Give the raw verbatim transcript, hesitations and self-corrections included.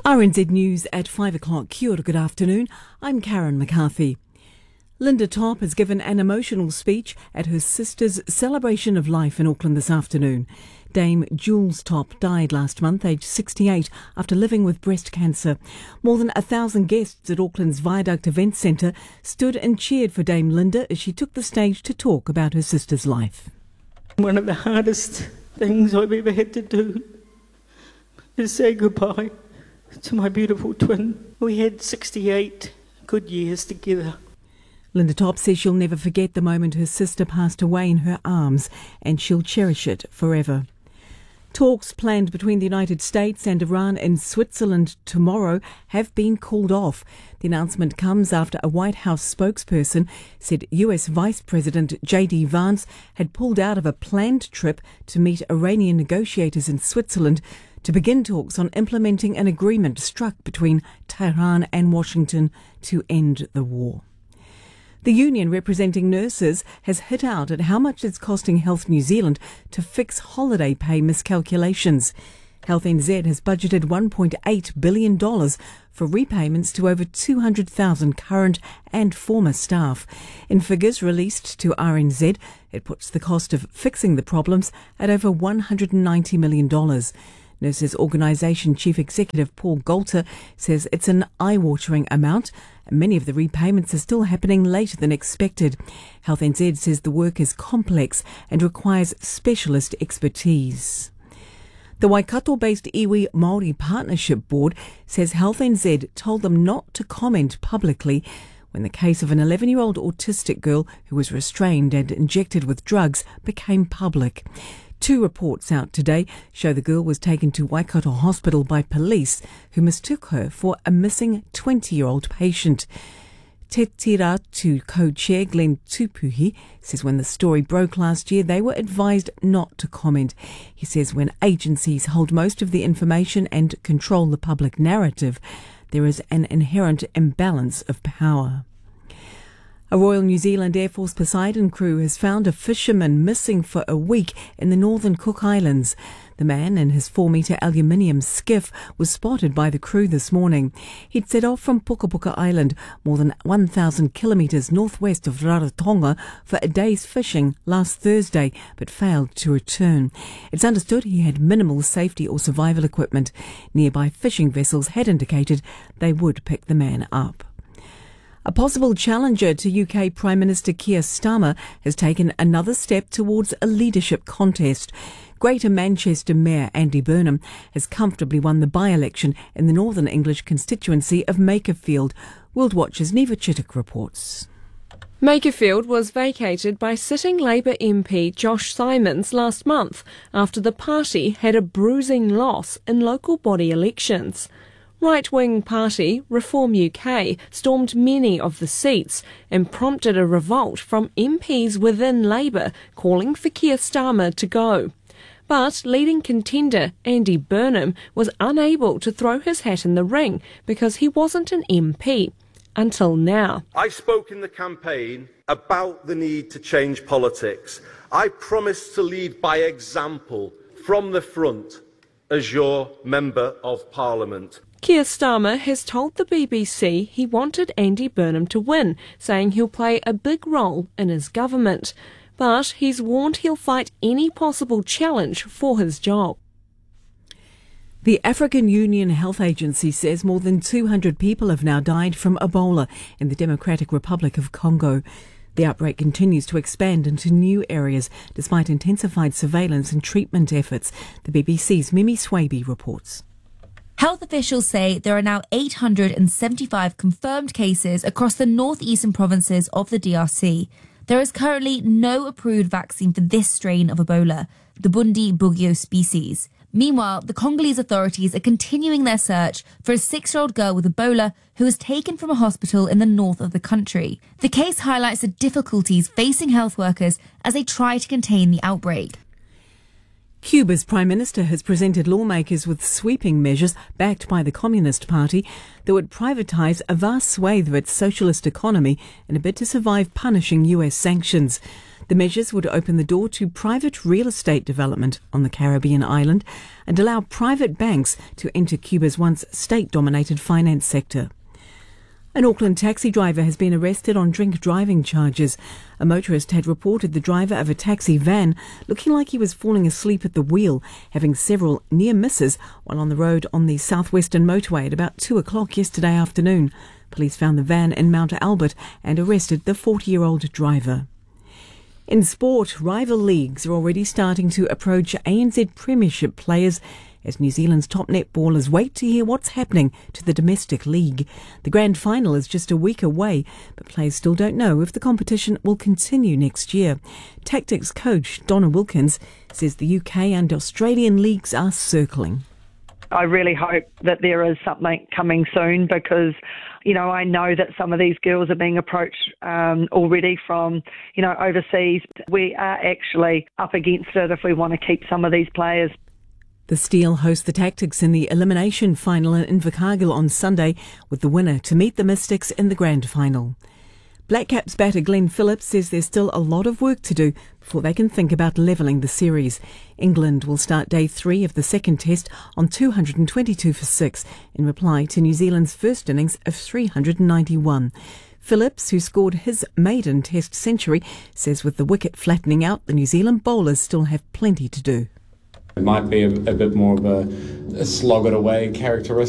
R N Z News at five o'clock. Kia ora, good afternoon. I'm Karen McCarthy. Linda Top has given an emotional speech at her sister's celebration of life in Auckland this afternoon. Dame Jules Top died last month, aged sixty-eight, after living with breast cancer. More than a thousand guests at Auckland's Viaduct Events Centre stood and cheered for Dame Linda as she took the stage to talk about her sister's life. One of the hardest things I've ever had to do is say goodbye to my beautiful twin. We had sixty-eight good years together. Linda Top says she'll never forget the moment her sister passed away in her arms, and she'll cherish it forever. Talks planned between the United States and Iran in Switzerland tomorrow have been called off. The announcement comes after a White House spokesperson said U S Vice President J D Vance had pulled out of a planned trip to meet Iranian negotiators in Switzerland to begin talks on implementing an agreement struck between Tehran and Washington to end the war. The union representing nurses has hit out at how much it's costing Health New Zealand to fix holiday pay miscalculations. Health N Z has budgeted one point eight billion dollars for repayments to over two hundred thousand current and former staff. In figures released to R N Z, it puts the cost of fixing the problems at over one hundred ninety million dollars. Nurses Organisation Chief Executive Paul Golter says it's an eye-watering amount. Many of the repayments are still happening later than expected. Health N Z says the work is complex and requires specialist expertise. The Waikato-based Iwi Māori Partnership Board says Health N Z told them not to comment publicly when the case of an eleven-year-old autistic girl who was restrained and injected with drugs became public. Two reports out today show the girl was taken to Waikato Hospital by police who mistook her for a missing twenty-year-old patient. Te Tiratu co-chair Glenn Tupuhi says when the story broke last year, they were advised not to comment. He says when agencies hold most of the information and control the public narrative, there is an inherent imbalance of power. A Royal New Zealand Air Force Poseidon crew has found a fisherman missing for a week in the northern Cook Islands. The man in his four-metre aluminium skiff was spotted by the crew this morning. He'd set off from Puka Puka Island, more than one thousand kilometres northwest of Rarotonga, for a day's fishing last Thursday, but failed to return. It's understood he had minimal safety or survival equipment. Nearby fishing vessels had indicated they would pick the man up. A possible challenger to U K Prime Minister Keir Starmer has taken another step towards a leadership contest. Greater Manchester Mayor Andy Burnham has comfortably won the by-election in the Northern English constituency of Makerfield. World Watch's Neva Chittick reports. Makerfield was vacated by sitting Labour M P Josh Simons last month after the party had a bruising loss in local body elections. Right-wing party Reform U K stormed many of the seats and prompted a revolt from M Ps within Labour calling for Keir Starmer to go. But leading contender Andy Burnham was unable to throw his hat in the ring because he wasn't an M P. Until now. I spoke in the campaign about the need to change politics. I promised to lead by example from the front as your Member of Parliament. Keir Starmer has told the B B C he wanted Andy Burnham to win, saying he'll play a big role in his government. But he's warned he'll fight any possible challenge for his job. The African Union Health Agency says more than two hundred people have now died from Ebola in the Democratic Republic of Congo. The outbreak continues to expand into new areas despite intensified surveillance and treatment efforts. The B B C's Mimi Swaby reports. Health officials say there are now eight hundred seventy-five confirmed cases across the northeastern provinces of the D R C. There is currently no approved vaccine for this strain of Ebola, the Bundibugyo species. Meanwhile, the Congolese authorities are continuing their search for a six-year-old girl with Ebola who was taken from a hospital in the north of the country. The case highlights the difficulties facing health workers as they try to contain the outbreak. Cuba's Prime Minister has presented lawmakers with sweeping measures backed by the Communist Party that would privatise a vast swathe of its socialist economy in a bid to survive punishing U S sanctions. The measures would open the door to private real estate development on the Caribbean island and allow private banks to enter Cuba's once state-dominated finance sector. An Auckland taxi driver has been arrested on drink driving charges. A motorist had reported the driver of a taxi van looking like he was falling asleep at the wheel, having several near misses while on the road on the southwestern motorway at about two o'clock yesterday afternoon. Police found the van in Mount Albert and arrested the forty-year-old driver. In sport, rival leagues are already starting to approach A N Z Premiership players as New Zealand's top netballers wait to hear what's happening to the domestic league. The grand final is just a week away, but players still don't know if the competition will continue next year. Tactics coach Donna Wilkins says the U K and Australian leagues are circling. I really hope that there is something coming soon because, you know, I know that some of these girls are being approached um, already from, you know, overseas. We are actually up against it if we want to keep some of these players. The Steel host the Tactics in the elimination final in Invercargill on Sunday, with the winner to meet the Mystics in the grand final. Black Caps batter Glenn Phillips says there's still a lot of work to do before they can think about levelling the series. England will start day three of the second test on two hundred twenty-two for six in reply to New Zealand's first innings of three hundred ninety-one. Phillips, who scored his maiden test century, says with the wicket flattening out, the New Zealand bowlers still have plenty to do. It might be a, a bit more of a, a slog it away characteristic.